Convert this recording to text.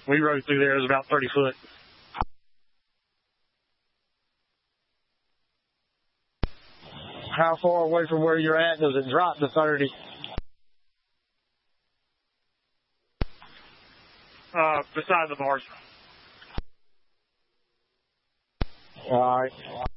We rode through there. It was about 30 foot. How far away from where you're at does it drop to 30? Beside the marsh. All right.